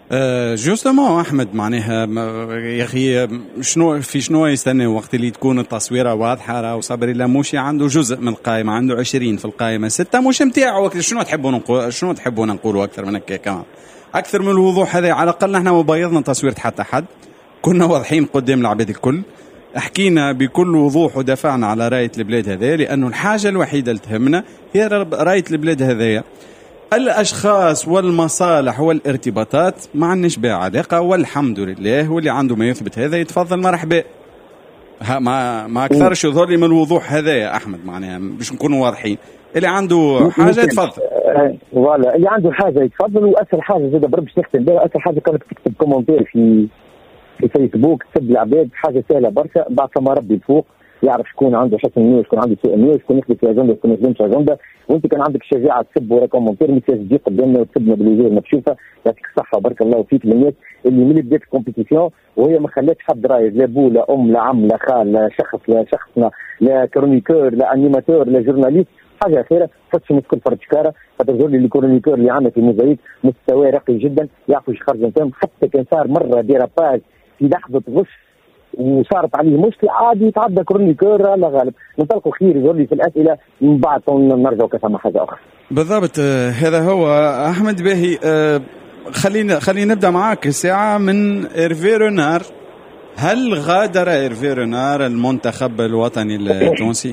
جوستومون احمد، معناها يا اخي شنو يستنى وقت اللي تكون التصويره واضحه؟ راه صبري لاموشي عنده جزء من القائمه، عنده 20 في القائمه، 6 مش نتاعو. شنو تحبون نقولوا اكثر من هكا؟ كمان اكثر من الوضوح هذا. على الاقل نحن ما بيضنا تصوير حتى حد، كنا واضحين قدام العباد الكل، حكينا بكل وضوح ودافعنا على رايه البلاد هذه، لانه الحاجه الوحيده اللي تهمنا هي رايه البلاد هذه. الأشخاص والمصالح والارتباطات ما عندناش بها علاقة، والحمد لله. واللي عنده ما يثبت هذا يتفضل مرحبا. ما أكثرش يظهر لي من الوضوح هذا يا أحمد، معناها باش نكونوا واضحين. اللي عنده حاجة يتفضل. والله اللي عنده حاجة يتفضل. وأسهل حاجة زاد باش نختم بها، أسهل حاجة كانت تكتب كومنتير في فيسبوك، تسب العباد، حاجة سهلة برشا. بعد ما ربي الفوق يعرف شكون عنده حسن نية وشكون عنده سوء نية، شكون يخدم في اجنده وشكون ما يخدمش اجنده. وانت كان عندك الشجاعه تسب ورا كومنتير، ما تجي قدامنا وتسبنا بالوزير مكشوفه. يعطيك الصحه وبارك الله فيك. الناس اللي من بدات الكومبيتيسيون وهي ما خلاتش حد رايز، لا بو لا ام لا عم لا خال لا شخصنا لا كرونيكور لا انيماتور لا جورناليست، حاجه خيره. فتش مسكن فرج كاره، فتظهر لي الكرونيكور اللي عندنا في موزايك مستوى راقي جدا، يعرفوا ايش خرج نتاعهم. حتى كان صار مره ديراباج في لحظه غش وصارت عليه مشكله، عادي يتعدى كرونيكور الله غالب. ننطلقوا خير يظهر لي في الاسئله، من بعد نرجعوا كفما حاجه اخرى. بالضبط، هذا هو احمد باهي. خلينا نبدا معاك الساعه من إيرفي رونار. هل غادر إيرفي رونار المنتخب الوطني التونسي؟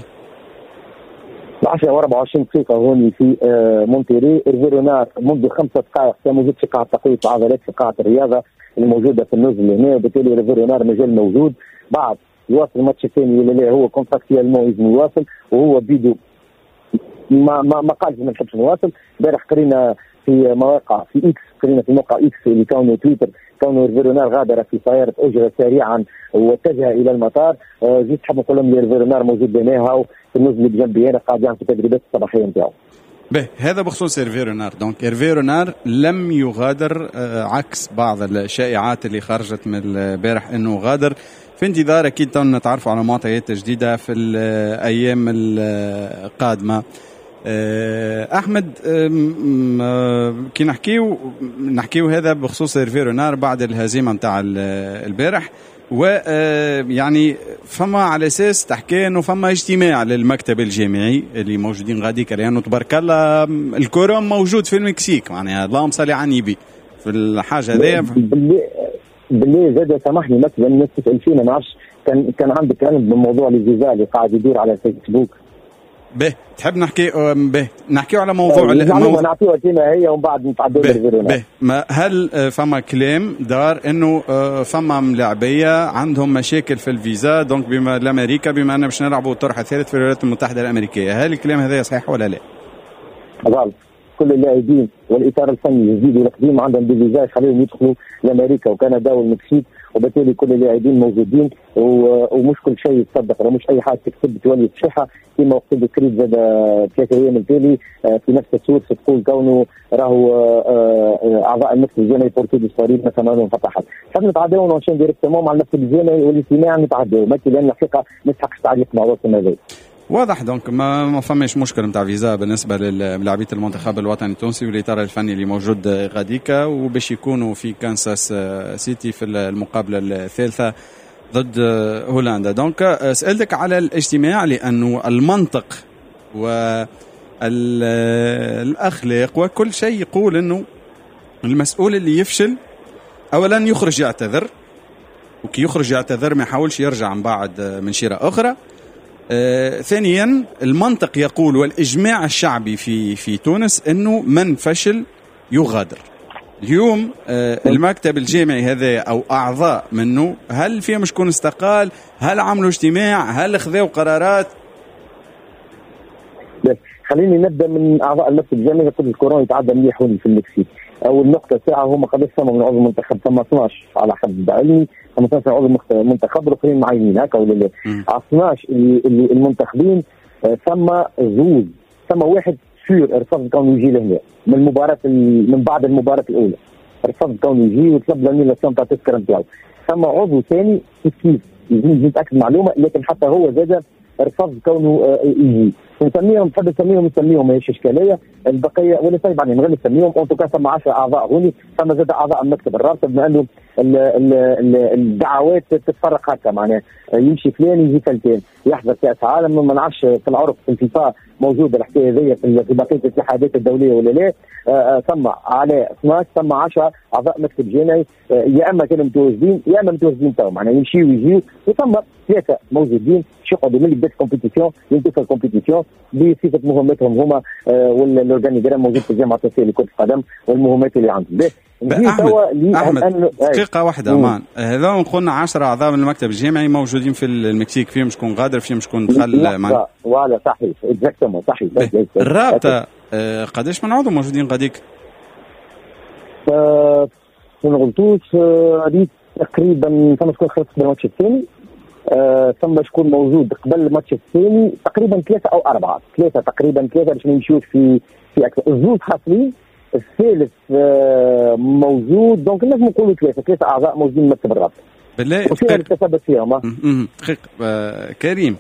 10:24 دقيقة هون في مونتيري. إيرفي رونار منذ 5 دقائق كان موجود في قاعة تقوية العضلات في قاعة الرياضة الموجودة في النزل هنا، وبالتالي إيرفي رونار مازال موجود. بعد يواصل الماتش الثاني ولا لا، هو كونتراكتيالمون يلزم يواصل، وهو بيدو ما قالش ما نحبش نواصل. امبارح قرينا في مواقع في اكس، قرينا في موقع اكس اللي كونه تويتر، كونه إيرفي رونار غادر في سيارة أجرة سريعا واتجه إلى المطار. جيت حاب نقول لهم إيرفي رونار موجود بينها في النزل بجنبي هنا، قاعد يعمل في التدريبات الصباحية نتاعو. به هذا بخصوص إيرفي رونار. دونك إيرفي رونار لم يغادر، عكس بعض الشائعات اللي خرجت من البارح انه غادر. في انتظار اكيد نتعرفوا على معطيات جديده في الايام القادمه. احمد، كي نحكيو هذا بخصوص إيرفي رونار بعد الهزيمه نتاع البارح، ويعني فما على اساس تحكي انه فما اجتماع للمكتب الجامعي اللي موجودين غاديك، لانه تبارك الله الكوروم موجود في المكسيك، معناها اللهم صل على النبي في الحاجه هذه. بالله زاد سامحني مثلا الناس تسال فينا، ما عرفش كان عندك علم بموضوع الفيزا اللي قاعد يدور على فيسبوك. به تحب نحكيو على موضوع نعطيوها لنا هي ومن بعد نتعدوا به. هل فما كلام دار انه فما ملاعبيه عندهم مشاكل في الفيزا، دونك بما الامريكا بما اننا باش نلعبوا الطرح الثالث في الولايات المتحده الامريكيه، هل الكلام هذا صحيح ولا لا؟ غلط. كل اللاعبين والاطار الفني الجديد والقديم عندهم بالفيزا يخليهم يدخلوا لامريكا وكندا والمكسيك، وبالتالي كل اللاعبين موجودين ومش كل شيء يتصدق، ولا مش اي حاجه تكتب تولي تصحيحه. كما وقت الكريت زاد 3 ايام التالي في نفس السورس تقول كونه راهو اعضاء المكتب الجامعي البورتugي الصغيرين ما كانوا لهم فتحات. حاب نتعداو ونمشيو ديريكتومون مع المكتب الجامعي والاجتماع نتعداو، لان الحقيقه ما يستحقش تعليق مع وسط هذا. واضح. دونك ما فماش مشكل نتاع فيزا بالنسبه للاعبيه المنتخب الوطني التونسي والاطار الفني اللي موجود غاديكا، وباش يكونوا في كانساس سيتي في المقابله الثالثه ضد هولندا. دونك سألتك على الاجتماع لأنه المنطق والأخلاق وكل شيء يقول أنه المسؤول اللي يفشل أولا يخرج يعتذر، وكي يخرج يعتذر ما يحاولش يرجع من بعد من شيرة أخرى. ثانيا المنطق يقول والإجماع الشعبي في تونس أنه من فشل يغادر. اليوم المكتب الجامعي هذا أو أعضاء منه هل فيهم شكون استقال؟ هل عملوا اجتماع؟ هل اخذوا قرارات؟ خليني نبدأ من أعضاء المكتب الجامعي. قبل الكورونا يتعدى مليح في المكسيك. أول نقطة ساعة هم قد سموا من عضو المنتخب، ثم 12 على حد علمي، ثم 12 عضو المنتخب الآخرين معينين هكا ولا لا؟ 12 اللي المنتخبين ثم زوز، ثم واحد سور رفض كونه يجي لهنا من بعد المباراة الأولى، رفض كونه يجي وطلب لانيلاسيون تاع التذكرة نتاعو. ثم عضو ثاني كيف نتأكد معلومة، لكن حتى هو زاد رفض كونه يجي. نسميهم نحب نسميهم ماهيش اشكاليه. البقيه ولا طيب يعني من غير نسميهم اون توكا ثم 10 اعضاء هوني، ثم زاد اعضاء مكتب الرابطه، بما انه الدعوات تتفرق هكا معناها يمشي فلان يجي فلان يحضر كاس عالم. ما نعرفش في العرف في الفيفا موجوده الحكايه هذيا في بقيه الاتحادات الدوليه ولا لا. ثم على 12 ثم 10 اعضاء مكتب جامعي، يا اما كانوا متواجدين يا اما متواجدين تو معناها يمشيوا ويجيوا، وثم 3 موجودين يقعدوا من بدايه الكومبيتيسيون ينتهي الكومبيتيسيون بصفه مهمتهم هما والاورجانيجرام موجود في الجامعه التونسيه لكره القدم والمهمات اللي عندهم. أحمد دقيقة واحدة أمان، هذا قلنا 10 أعضاء من المكتب الجامعي موجودين في المكسيك، فيهم شكون غادر فيهم شكون دخل معنا. ولا صحيح اكزاكتومون صحيح. الرابطة قداش من عضو موجودين غاديك؟ ما غلطوش هذه تقريبا ثم شكون خلص الماتش الثاني، ثم شكون موجود قبل الماتش الثاني تقريبا 3 أو 4 تقريبا 3 باش ما نمشيوش في أكثر. الزوج حاصلين، الثالث موجود، دونك لازم نقولوا 3 أعضاء موجودين مكتب الرابطة بالله وفيها التثبت فيهم. دقيقة كريم،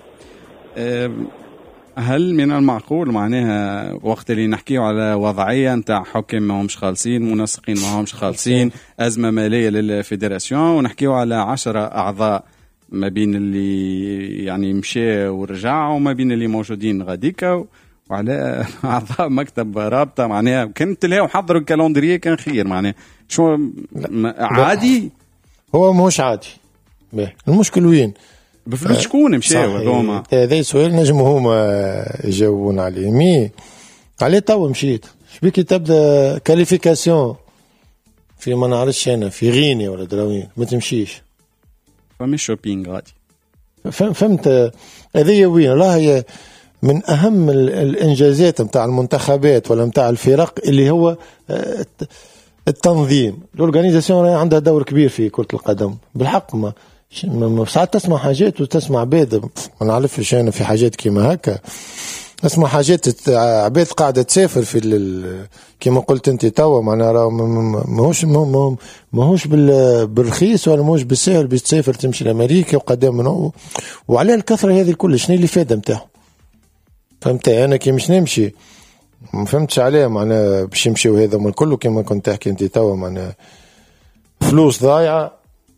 هل من المعقول معناها وقت اللي نحكيه على وضعية نتاع حكم ما همش خالصين، منسقين ما همش خالصين، أزمة مالية للفيدراسيون، ونحكيه على 10 أعضاء ما بين اللي يعني مشى ورجع وما بين اللي موجودين غاديكا، وعلى أعضاء مكتب رابطة معناها كنت له حضروا الكالندرية كان خير معناها شو عادي؟ هو مش عادي. المشكل وين؟ بفلوس شكون مشاو هذوما؟ هذا سؤال نجموا هما يجاوبون عليه. مي عليه توا مشيت شبيك تبدا كاليفيكاسيون في ما نعرفش انا في غينيا ولا دراوين ما تمشيش، فمش شوبينغ غادي. فهمت هذه وين؟ لا هي من أهم الإنجازات متاع المنتخبات ولا متاع الفرق اللي هو التنظيم. الأورغانيزاسيون عندها دور كبير في كرة القدم بالحق. ما ساعات تسمع حاجات وتسمع عباد ما نعرفش أنا في حاجات كيما هكا، اسمع حاجات عباد قاعدة تسافر في كيما قلت أنت توا معناها ماهوش بالرخيص ولا ماهوش بالسهل باش تسافر تمشي لأمريكا وقدام وعلى الكثرة هذه كل شنو اللي فايدة متاعه؟ فهمت انا كي مش نمشي ما فهمتش عليه معناها باش يمشيو هذا من كله كما كنت تحكي انت توا معناها فلوس ضايعه.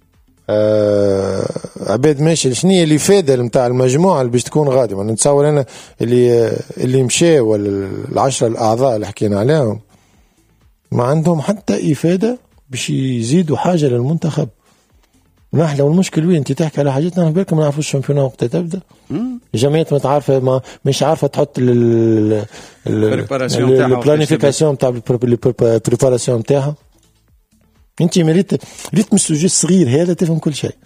عباد ماشي شنو هي اللي فايده نتاع المجموعه اللي باش تكون غادي. ما نتصور انا اللي مشى ولا ال10 الاعضاء اللي حكينا عليهم ما عندهم حتى افاده باش يزيدوا حاجه للمنتخب. نحن والمشكل وين انت تحكي على حاجتنا على بالك ما نعرفوش الشامبيونات وقت تبدا الجمعيات ما تعرفه ما مش عارفه تحط البلانيفيكاسيون تاع البريباراسيون تاعها. انت مريت من السوجي الصغير هذا تفهم كل شيء.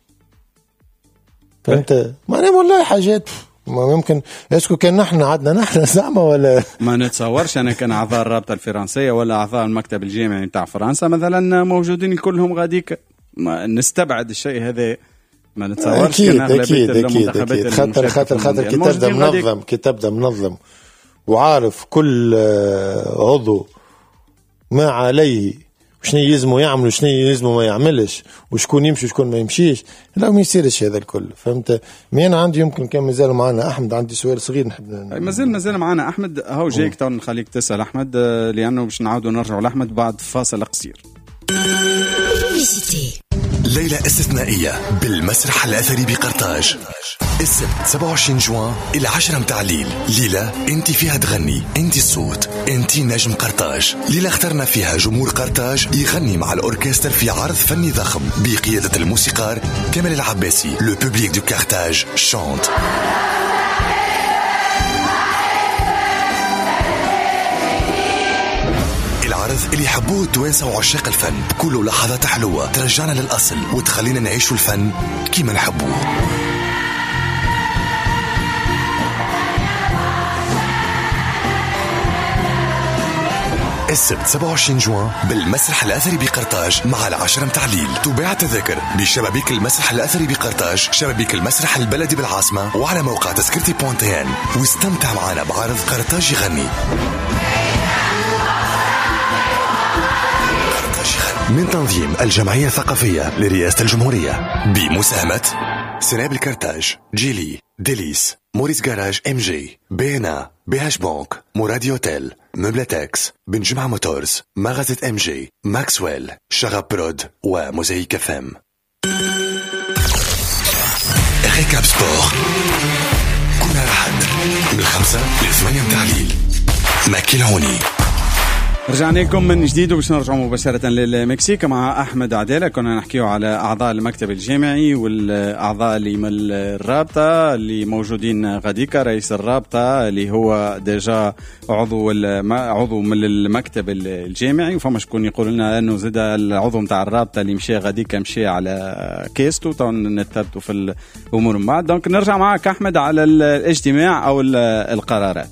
فانت ما والله حاجات ما يمكن اسكو كان نحن عدنا نحن زعما ولا ما نتصورش. انا كان اعضاء الرابطه الفرنسيه ولا اعضاء المكتب الجامعي نتاع فرنسا مثلا موجودين كلهم غاديك، ما نستبعد الشيء هذا. ما نتصورش كان اغلبيه المنتخبات خاطر كي تبدا منظم وعارف كل عضو ما عليه وشنو يلزموا يعملوا شنو يلزموا ما يعملش وشكون يمشي وشكون ما يمشيش، لا ما يصيرش هذا الكل. فهمت؟ مي انا عندي يمكن كان مازال معنا احمد، عندي سؤال صغير نحب مازال معنا احمد. هاو جايك تو نخليك تسال احمد لانه باش نعاودوا نرجعوا لاحمد بعد فاصل قصير. ليلة استثنائية بالمسرح الأثري بقرطاج السبت 27 جوان إلى 10 متاع الليل. ليلة انت فيها تغني، انت الصوت، انت نجم قرطاج. ليلة اخترنا فيها جمهور قرطاج يغني مع الأوركستر في عرض فني ضخم بقيادة الموسيقار كمال العباسي. لو بوبليك دو كارتاج شانت. العرض اللي يحبوه التوانسة وعشاق الفن، كله لحظات حلوة ترجعنا للأصل وتخلينا نعيش الفن كيما نحبوه. السبت 27 جوان بالمسرح الأثري بقرطاج مع 10 متاع الليل. تباع تذاكر بشبابيك المسرح الأثري بقرطاج، شبابيك المسرح البلدي بالعاصمة، وعلى موقع تذكرتي بوانتين. واستمتع معنا بعرض قرطاج يغني من تنظيم الجمعية الثقافية لرئاسة الجمهورية بمساهمة سناب الكرتاج، جيلي، ديليس، موريس جاراج ام جي، بينا، بيهاش بانك، مرادي اوتيل، مبلاتكس، بن جمعة موتورز، مغازة ام جي، ماكسويل، شغب برود وموزايك اف ام. ريكاب سبور كل أحد من 5 ل 8 متاع الليل. ماكي العوني. رجعنا لكم من جديد وباش نرجعوا مباشرة للمكسيك مع أحمد عدالة. كنا نحكيو على أعضاء المكتب الجامعي والأعضاء اللي من الرابطة اللي موجودين غاديكا، رئيس الرابطة اللي هو ديجا عضو من المكتب الجامعي، وفما شكون يقول لنا أنه زاد العضو متاع الرابطة اللي مشي غاديكا مشي على كيستو، طبعا نتثبتوا في الأمور من بعد. دونك نرجع معك أحمد على الاجتماع أو القرارات.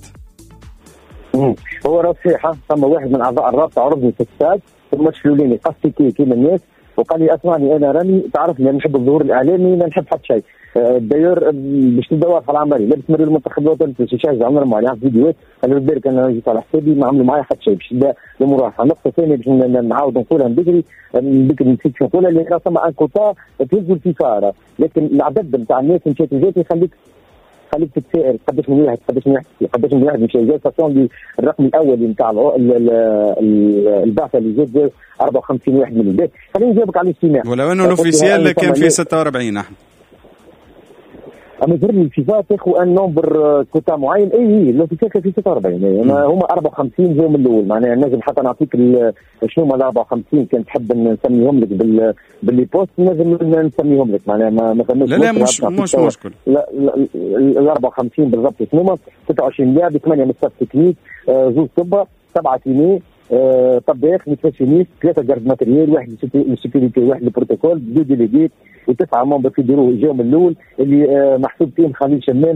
هو رصيحة ثم واحد من أعضاء الرابطة عرضني في الساد ثم شلوليني قصتي كيما الناس وقال لي أسمعني أنا رامي تعرفني أنا نحب الظهور الإعلامي لا نحب حتى شيء. داير باش تدور في العملي لابس مريض المنتخب الوطني في شاشة عمر ما عليها فيديوهات أنا بالك أنا جيت على حسابي ما عملوا معايا حتى شيء باش نبدا المراهقة. نقطة ثانية باش نعاود نقولها بكري نسيت نقولها اللي ثم أن كوتا تهزوا الفيفا، لكن العدد نتاع الناس مشات جاتي خليك تتسائل قداش من واحد مش جاي فاسون الرقم الاول نتاع البعثه اللي جات 54 واحد من البيت. خليني نجاوبك على الاجتماع. ولو انه الاوفيسيال كان في 46 احمد. اما جربني الفيفا تاخذ ان نمبر كوتا معين. اي الاوفيسيال كان في 46 هما 54 جاوا من الاول. معناها نجم حتى نعطيك شنو هما ال 54 كان تحب نسميهم لك باللي بوست نجم نسميهم لك. معناها ما فهمتش. لا مش مشكل. لا ال 54 بالضبط شنو هما 26 لاعب 8 من ستاف تكنيك، زوج طبه، 7 كيمي، طباخ، نيتريشنيست، 3 جارد ماتريال، واحد للسيكوريتي، واحد للبروتوكول، 2 ديليجيت و9 ممبر في بيرو جاوا من الاول اللي محسوب فيهم خليل شمام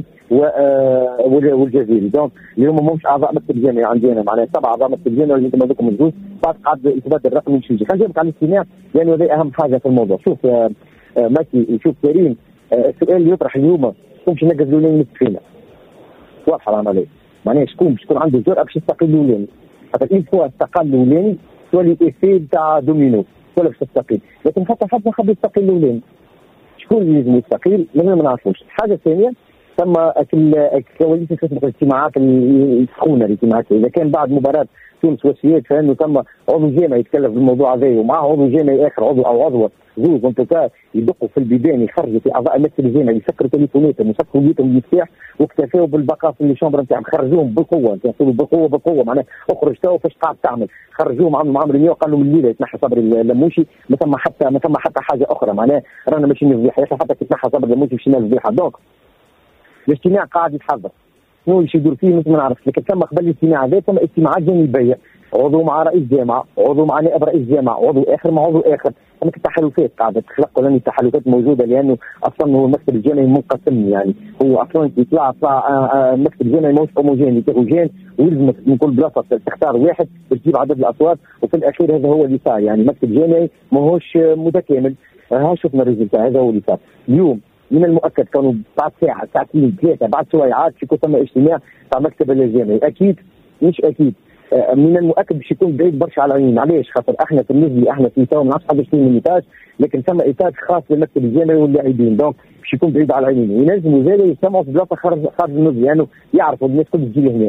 والجزيري. دونك اللي هما مش اعضاء مكتب جامعي عندنا. معناها 7 اعضاء مكتب جامعي اللي انتم عندكم الجزء بعد قاعد اثبات الرقم مش يجي. خلينا نجيبك على الاجتماع لانه هذا اهم حاجه في الموضوع. شوف ماكي وشوف كريم، السؤال اللي يطرح اليوم شكون باش ينقذ الاولاني فينا؟ واضحه العمليه. معناها شكون باش يكون عنده جرأه باش يستقل الاولاني؟ خاطر إن فوا استقل الاولاني تولي ايفي تاع دومينو ولا باش تستقيل، لكن حتى حد ما حب يستقيل الاولاني. شكون اللي لازم يستقيل؟ ما نعرفوش. الحاجه الثانيه ثم كواليس الاجتماعات السخونه الاجتماعات اذا كان بعد مباراه تونس وسيات فانه ثم عضو جامعي يتكلم في الموضوع هذا ومعه عضو جامعي اخر عضو او عضوه زوج انتكا يدقوا في البيبان يخرجوا في اعضاء المكتب الجامعي يسكروا تليفوناتهم ويسكروا بيوتهم المفتاح واكتفوا بالبقاء في الشامبر نتاعهم. خرجوهم بالقوه نقولوا بالقوه معناها اخرج تو فاش قاعد تعمل. خرجوهم عملوا معهم رينيو قالوا من الليله يتنحى صبري اللموشي ما ثم حتى حاجه اخرى. معناها رانا ماشيين نفضيحه حتى يتنحى صبري اللموشي مشينا نفضيحه. دونك الاجتماع قاعد يتحضر شنو اللي يدور فيه ما نعرفش. لكن ثم قبل الاجتماع هذا ثم اجتماعات جانبيه، عضو مع رئيس جامعه، عضو مع نائب رئيس جامعه، عضو اخر مع عضو اخر. هناك التحالفات قاعده تخلق لنا التحالفات موجوده لانه اصلا هو المكتب الجامعي منقسم. يعني هو اصلا يطلع المكتب الجامعي ماهوش هوموجين هيتروجين ولازم من كل بلاصه تختار واحد باش تجيب عدد الاصوات وفي الاخير هذا هو اللي صار. يعني المكتب الجامعي ماهوش متكامل. ها شفنا الريزلت هذا هو اللي صار اليوم. من المؤكد كانوا بعد ساعه ساعتين 3 بعد سويعات يكون ثم اجتماع تاع مكتب الجامعي. اكيد مش اكيد من المؤكد باش يكون بعيد برشا على العين. علاش؟ خاطر احنا بالنسبه احنا في تو ما نعرفش حاجه شنو من ايتاج، لكن ثم ايتاج خاص للمكتب الجامعي واللاعبين. دونك باش يكون بعيد على العين وينجموا زاد يسمعوا في بلاصه خارج النادي لانه يعرفوا الناس كل تجي هنا.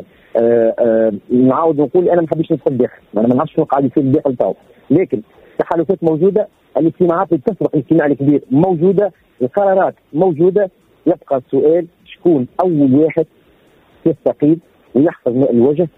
نعاود نقول انا ما نحبش ندخل داخل، انا ما نعرفش شنو قاعد يصير داخل تو، لكن التحالفات موجوده، الاجتماعات اللي تسبق الاجتماع الكبير موجوده، القرارات موجوده. يبقى السؤال شكون اول واحد يستقيل ويحفظ ماء الوجه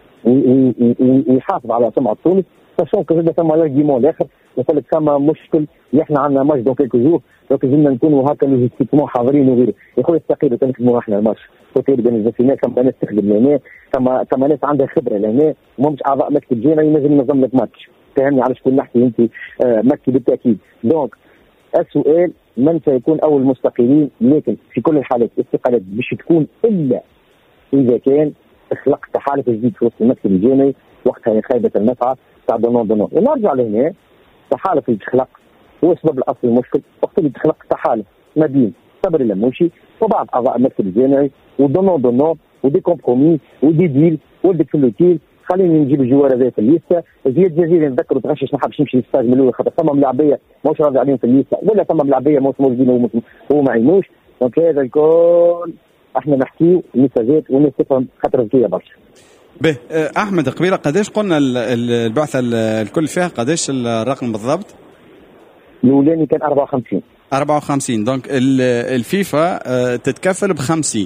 ويحافظ على سمعة تونس. ساشون كو ثم الارجيمون الاخر يقول لك ثم مشكل احنا عندنا ماتش دون كيلكو جور دونك لازمنا نكونوا هكا لوجيستيكمون حاضرين وغيره. يا خويا استقيلوا كنخدموا احنا الماتش كوتي اورغانيزاسيونيل ثم ناس تخدم لهنا ثم ناس عندها خبره لهنا ومش اعضاء مكتب جامعي ينجم ينظم لك ماتش. فهمني على شكون نحكي انت مكتب بالتاكيد. دونك السؤال من سيكون اول مستقيلين؟ لكن في كل الحالات استقالات مش تكون الا اذا كان اخلاق تحالف جديد في وسط المكتب الجامعي وقتها هي خيبه المسعى تاع دونون. ونرجع لهنا تحالف اللي تخلق هو السبب الاصلي المشكل. وقت اللي تخلق تحالف ما بين صبري اللموشي وبعض اعضاء المكتب الجامعي ودونون ودي كومبرومي ودي ديل ودي كلوتيل. خلينا نجيب الجوار هذا في الليسته. زياد جزيري نذكروا تغشش ما حبش يمشي للستاج من الاول خاطر ثم ملاعبيه ماهوش راضي عليهم في الليسته ولا ثم ملاعبيه ماهوش موجودين هو ما عينوش. دونك هذا الكل احنا نحكيو المساجات والناس تفهم خاطر ذكيه برشا. به احمد قبيله قداش قلنا البعثه الكل فيها قداش الرقم بالضبط؟ الاولاني كان 54. دونك الفيفا تتكفل ب50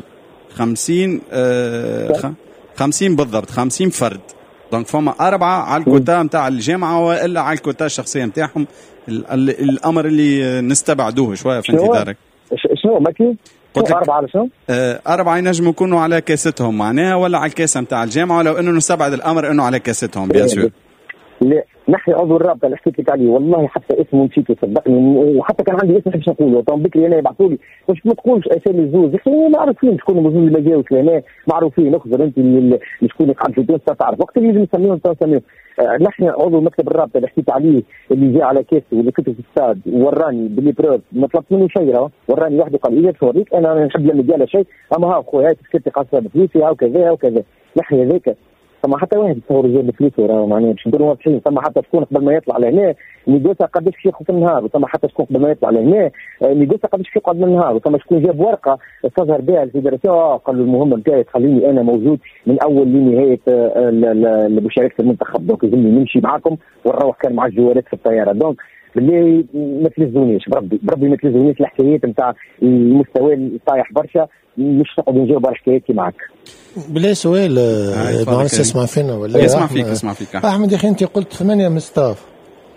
50 بالضبط 50 فرد. دونك فما 4 على الكوتا نتاع الجامعه والا على الكوتا الشخصيه نتاعهم. الامر اللي نستبعدوه شويه في انتظارك. شنو ماكي؟ قلت 4 على شنو؟ 4 ينجموا يكونوا على كاستهم معناها ولا على الكاسه نتاع الجامعه، ولو انه نستبعد الامر انه على كاستهم بيان سور. لا نحن عضو الرابطه اللي حكيت لك عليه والله حتى اسمه نسيته صدقني، وحتى كان عندي اسم باش نقوله طبعا بكري انا يبعثوا لي باش ما تقولش اسامي زوز يا اخي معروفين شكون الزوز اللي ما جاوش لهنا معروفين. اخزر انت اللي شكون قاعد في تونس تعرف وقت اللي نسميهم نسميهم. نحن عضو مكتب الرابطه اللي حكيت عليه اللي جاء على كاسي واللي كنت في الستاد وراني باللي بروف ما طلبت منه شيء وراني وحده قال لي توريك انا نحب لما قال شيء اما ها خويا سكتي قاصه بفلوسي هاو كذا وكذا. نحن هذاك ثم حتى واحد يتصور جاي بفلوس وراه معناها باش نديروا واضحين. ثم حتى شكون قبل ما يطلع لهنا نيجوسا قداش باش ياخذ في النهار، وثم حتى شكون قبل ما يطلع لهنا نيجوسا قداش باش يقعد من النهار، وثم شكون جاب ورقه تظهر بها الفيدراسيون قال له المهمه نتاعي تخليني انا موجود من اول لنهايه مشاركه المنتخب. دونك يلزمني نمشي معاكم ونروح كان مع الجوالات في الطياره. دونك بالله ما تلزونيش بربي ما تلزونيش الحكايات نتاع المستوى الطايح برشا مش نقعد نجاوب على حكاياتي معك. بلا سؤال ما اسمع فينا ولا يسمع فيك احمد يا اخي انت قلت 8 مستاف.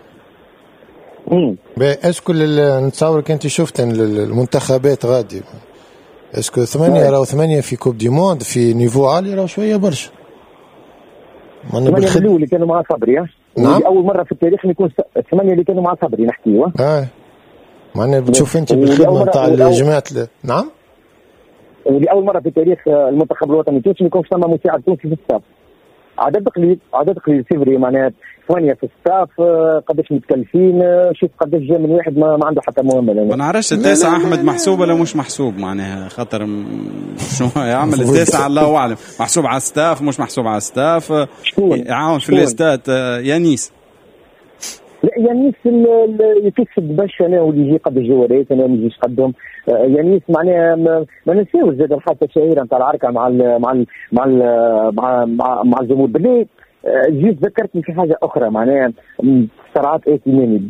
اسكو نتصورك انت شفت المنتخبات غادي اسكو 8 راهو 8 في كوب دي موند في نيفو عالي راهو شويه برشا. انا بالخلو اللي كانوا مع صبري نعم اول مره في التاريخ نكون 8 اللي كانوا مع صبري نحكيوا معناها بتشوف انت بالخدمه نتاع الجماعه نعم ولأول مرة في تاريخ المنتخب الوطني التونسي يكون فما مساعد تونسي في الستاف. عدد قليل سيفري معناها 8 في الستاف قداش متكلفين شوف قداش جاء من واحد ما عنده حتى مهمة. ما نعرفش التاسع أحمد محسوب ولا مش محسوب معناها خاطر شنو يعمل التاسع الله أعلم محسوب على الستاف مش محسوب على الستاف يعاون في الاستاد يانيس. لا يانيس يكسب باش انا واللي يجي قد الجوارات انا ما نجيش قدهم. يانيس معناها ما ننساوش زاد الحادثه الشهيره نتاع العركه مع ال مع ال مع ال مع مع الجمهور. بالله جيت ذكرتني في حاجه اخرى معناها صراعات ائتماني.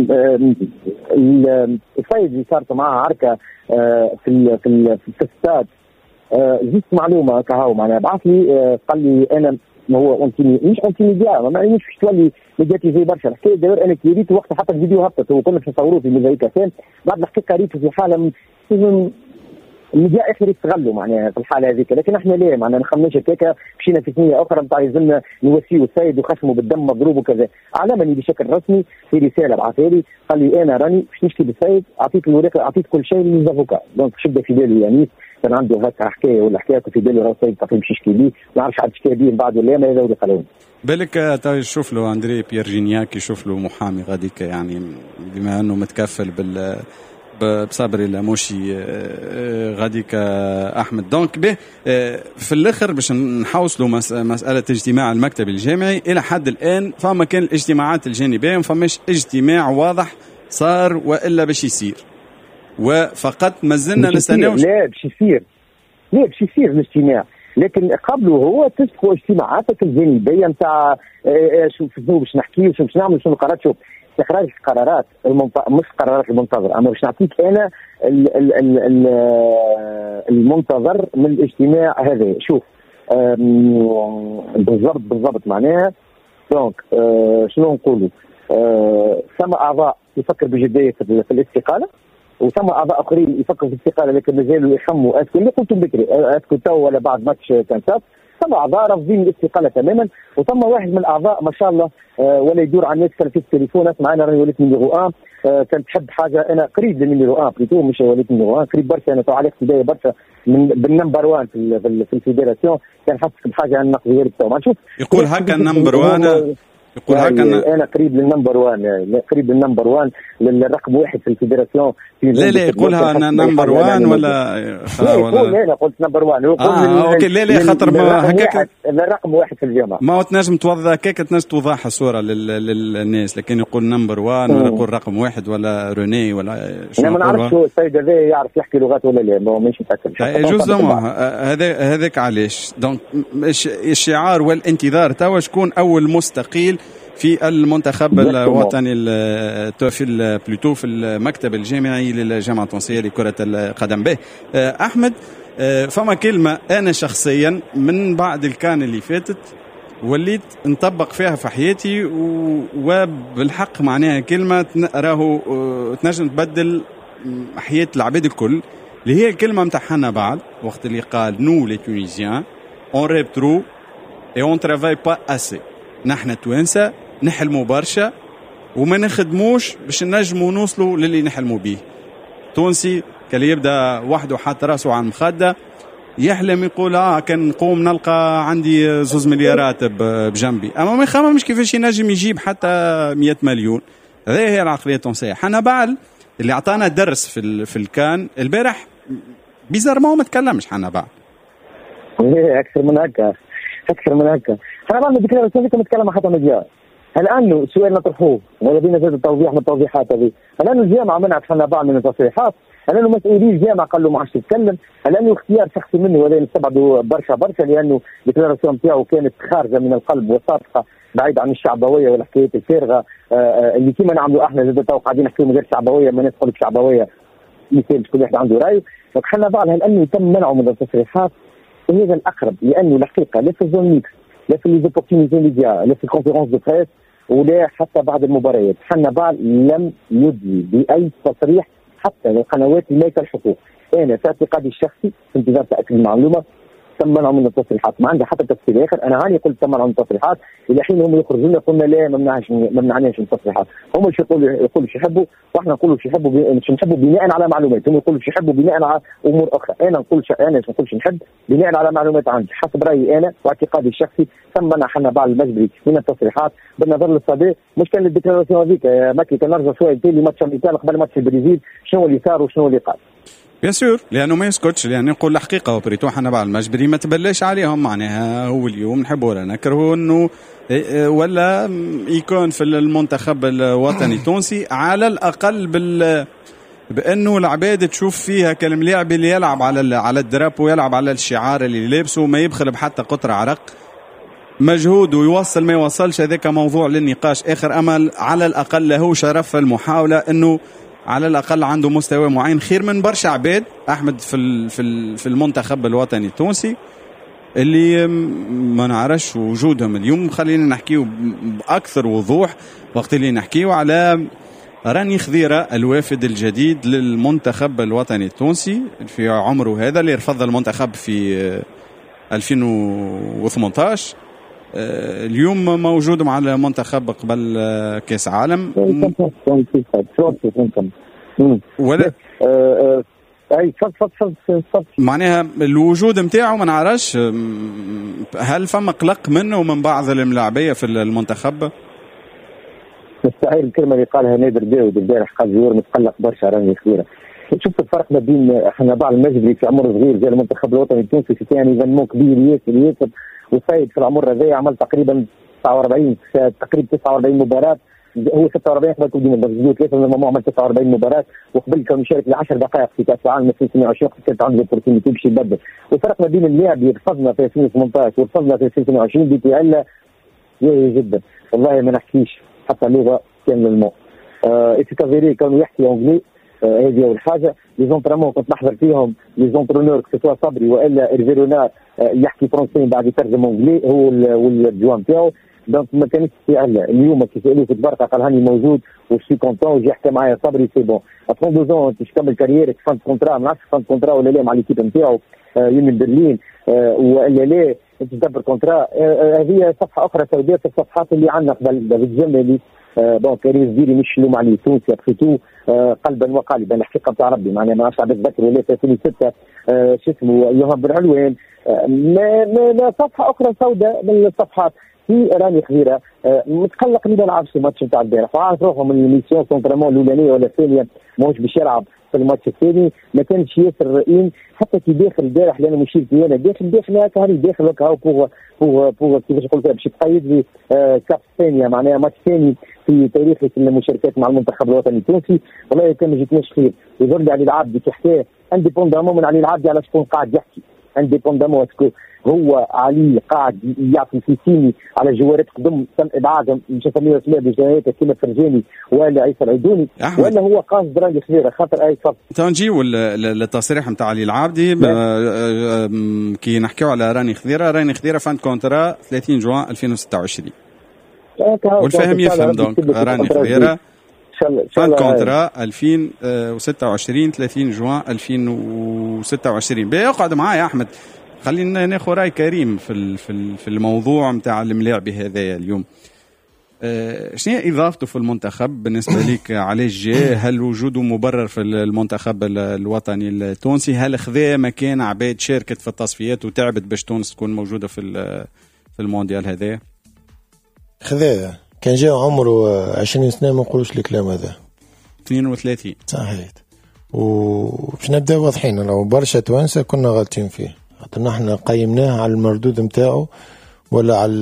السيد اللي صارت معاه عركه في الستاد جيت معلومه كهو معناها بعث لي قال لي انا ما هو اونتيني مش اونتيني ديا ما مش تولي ميدياتي زي برشا الحكايه داير انا كريت وقت حتى الفيديو هبطت وكنا باش نصوروه في ميزانيه كان بعد الحقيقه قريت في حاله لازم الميديا اخر يستغلوا معناها في الحاله هذيك. لكن احنا ليه معناها نخممش هكاكا مشينا في ثنيه اخرى نتاع يلزمنا نوسيو السيد وخشمه بالدم مضروب وكذا. علمني بشكل رسمي في رساله بعثها لي قال لي انا راني باش نشكي بالسيد اعطيت الورقه اعطيت كل شيء للافوكا. دونك شد في بالي يعني كان عنده هكا حكايه ولا حكايه في بالي راه السيد تقريبا باش يشكي لي ما نعرفش عاد شكي لي من بعد ولا ما هذا اللي قالوا بالك تشوف له اندري بيرجينياك يشوف له محامي غاديك يعني بما انه متكفل بصبري الاموشي غاديك احمد. دونك به في الاخر باش نحوصلوا مساله اجتماع المكتب الجامعي الى حد الان فما كان الاجتماعات الجانبيه ما فماش اجتماع واضح صار والا باش يصير وفقط ما زلنا نستناو. لا باش يصير الاجتماع لكن قبله هو تسبقوا اجتماعاتك الجانبيه نتاع شوف باش نحكي وشو باش نعمل شنو القرارات. شوف استخراج القرارات مش قرارات المنتظر اما باش نعطيك انا المنتظر من الاجتماع هذا. شوف بالضبط معناها دونك شنو نقولوا ثم اعضاء يفكر بجديه في الاستقاله وثم اعضاء اخرين يفكروا في الاستقاله لكن مازالوا يخموا اسكو اللي قلتم بكري اسكو تو ولا بعد ماتش كان صار. ثم اعضاء رافضين الاستقاله تماما وثم واحد من الاعضاء ما شاء الله ولا يدور على الناس كان في التليفون اسمع انا راني وليت نيميرو 1 كانت تحب حاجه انا قريب للنيميرو 1 بليتو مش وليت نيميرو 1 قريب برشا انا عليك بدايه برشا من بالنمبر 1 في الفيدراسيون كان حاسس بحاجه نقضي غير تو ما نشوف يقول هكا النمبر 1 يقول هكا انا قريب للنمبر 1، قريب للنمبر 1 للرقم 1 في الفيدراسيون. لا يقولها نمبر 1 ولا يقول انا قلت نمبر 1 اوكي. لا خاطر ما هكاك الرقم 1 في الجامعه ما تنجم توضح هكاك، تنجم توضح الصوره للناس، لكن يقول نمبر 1 ولا يقول رقم 1 ولا روني ولا انا ما نعرفش السيد هذا يعرف يحكي لغات ولا لا، مش متاكد. هذاك علاش دونك الشعار والانتظار توا شكون اول مستقيل في المنتخب الوطني في بلوتو في المكتب الجامعي للجامعة التونسية لكرة القدم. به أحمد، فما كلمة أنا شخصيا من بعد الكان اللي فاتت وليت نطبق فيها في حياتي، وبالحق معناها كلمة راهو تنجم تبدل حياة العباد الكل، اللي هي الكلمة متاعنا بعد وقت اللي قال نو لي تونيزيان اون ريب ترو اي اون ترافاي با اسي. نحن توانسة نحلموا برشا وما نخدموش باش نجموا نوصلوا للي نحلموا به. تونسي كان يبدا وحده حاط راسه على المخده يحلم يقول كان نقوم نلقى عندي 2 مليارات بجنبي، اما ما يخممش كيفاش ينجم يجيب حتى 100 مليون. هذه هي العقليه التونسيه. حنا بعد اللي عطانا درس في الكان البارح بيزار ما تكلمش. حنا بعد اكثر من هكا حنا بعد الديكلاراسيون اللي نتكلم حتى مجال. الان سؤال نطرحوه ولدينا زاد التوضيح من التوضيحات هذه. الان الجامعه منعت حنا بعض من التصريحات، الان مسؤولي الجامعه قال له ما عادش يتكلم، الان اختيار شخصي منه ولا نستبعدوا برشا لانه الديكلاراسيون نتاعو كانت خارجه من القلب وصادقه بعيد عن الشعبويه والحكايات الفارغه اللي كيما نعملوا احنا زاد تو قاعدين نحكيو من غير شعبويه، ما ندخل شعبويه مثال كل واحد عنده رايه. فحنا بعض الان تم منعه من التصريحات، وهذا الاقرب لانه الحقيقه لا في الزون ميكس لا في ليزوبورتينيتي ميديا لا في الكونفيرونس دو بريس ولا حتى بعد المباريات. حنا بعض لم يدلي باي تصريح حتى للقنوات المالكه الحقوق. انا في اعتقادي الشخصي في انتظار تاكد المعلومه تم منعه من التصريحات، ما عندي حتى تفسير اخر. انا هاني قلت تم منعه من التصريحات، الى حين هم يخرجون لنا قلنا لا ما منعناش من التصريحات. هم يقولوا شو يحبوا واحنا نقولوا شو يحبوا، مش نحبوا بناء على معلومات، هم يقولوا شو يحبوا بناء على امور اخرى. انا نقول انا ما نقولش نحب بناء على معلومات عندي حسب رايي انا واعتقادي الشخصي. تم منع حنا بعض المجبري من التصريحات بالنظر للصديق. مش كان الديكلاراسيون هذيك ماكي كان نرجع شويه تاني ماتش امريكان قبل ماتش البرازيل شنو اللي صار وشنو اللي قال. بيان سور لانه ما يسكتش، لانه يقول الحقيقه وبريتو حنا بعد المجبري ما تبلاش عليهم. معناها هو اليوم نحبوا ولا نكرهوا انه ولا يكون في المنتخب الوطني التونسي على الاقل بانه العباد تشوف فيها كالملاعب اللي يلعب على الدراب ويلعب على الشعار اللي لابسه، ما يبخل بحتى قطره عرق مجهود ويوصل ما يوصلش. هذاك موضوع للنقاش اخر امل. على الاقل له شرف المحاوله انه على الأقل عنده مستوى معين، خير من برشا عباد أحمد في المنتخب الوطني التونسي اللي ما نعرفش وجودهم اليوم. خلينا نحكيه بأكثر وضوح وقت اللي نحكيه على راني خضيرة الوافد الجديد للمنتخب الوطني التونسي في عمره هذا اللي رفض المنتخب في 2018. اليوم موجود مع المنتخب قبل كاس عالم ولا اي صف معناها الوجود نتاعو ما نعرفش. هل فما قلق منه ومن بعض الملاعبيه في المنتخب؟ مستحيل الكلمه اللي قالها نادر داود البارح قال زيور متقلق برشا راني خيره. شفت الفرق ما بين احنا بعض المجبري في عمر صغير زي المنتخب الوطني التونسي في ثاني ايفينمون كبير ياسر وسيد في العمر هذا عمل تقريبا 49 مباراه. هو 46 قبل كوب دي مونديال 3 من عمل 49 مباراه وقبل كان يشارك ل 10 دقائق في كاس العالم 2022 كانت عنده اوبورتونيتي باش يبدل. والفرق ما بين اللاعب اللي رفضنا في 2018 ورفضنا في 2022 دي تقل جدا. والله ما نحكيش حتى اللغه كان الماء. اتكافيري كانوا يحكي انجلي هذه اول حاجه. لي زونترينمون كنت نحضر فيهم لي زونترونور سوا صبري والا ايرفيرونار يحكي فرنسي بعد يترجم انجلي هو والجوان تاعو. دونك ما كانتش سهله. اليوم كي سالوه في البركه قال هاني موجود وشي كونتون وجي يحكي معايا صبري سي بون. 32 زون باش تكمل كاريرك فانت كونترا ما نعرفش فانت كونترا ولا لا مع ليكيب نتاعو يونيون برلين ولا لا انت تدبر كونترا. هذه صفحه اخرى سوداء في الصفحات اللي عندنا قبل بالجملي. دونك كريم زيري مش لوم عليه تونسي ابخيتو قلبا وقالبا الحقيقه بتاع ربي معناها ما عادش عبد بكر ولا 2006 شو اسمه يوهان بن علوان. ما صفحه اخرى سوداء من الصفحات. في راني خضيره متقلق اللي ما لعبش الماتش نتاع البارح، وعارف روحه من الميسيون سونترمون الاولانيه ولا الثانيه ماهوش باش يلعب في الماتش الثاني. ما كانش ياسر رئيم حتى كي داخل البارح، لانه مشيت انا داخل هكا داخل هكا بوغ كيفاش نقول باش تقيد لي كاس ثانيه، معناها ماتش ثاني في تاريخي في المشاركات مع المنتخب الوطني التونسي. والله كان ما جيتناش خير. يظهر لي علي العابدي كي حكاه انديبوندامون من علي العابدي على شكون قاعد يحكي، انديبوندامون هو علي قاعد يعطي في سيني على جوارات قدم تم ابعادهم مش نسميها اسماء بجنايات كيما فرجاني ولا عيسى العيدوني، ولا هو قاصد راني خضيره خاطر اي صف. تنجيو للتصريح نتاع علي العابدي كي نحكيو على راني خضيره فان كونترا 30 جوان 2026 والفهم يفهم. دونك راني خضيره فان كونترا 2026 30 جوان 2026. بيقعد معايا احمد، خلينا ناخذ راي كريم في الموضوع نتاع الملاعب هذايا اليوم. شنو هي اضافته في المنتخب بالنسبه لك؟ علاش جاء؟ هل وجوده مبرر في المنتخب الوطني التونسي؟ هل خذا مكان عباد شاركت في التصفيات وتعبت باش تونس تكون موجوده في المونديال هذا؟ خذا كان جاء عمره 20 سنه ما نقولوش الكلام هذا 32 صحيح. وباش نبدا واضحين، لو برشا توانسه كنا غالطين فيه، نحن قيمناه على المردود نتاعو ولا على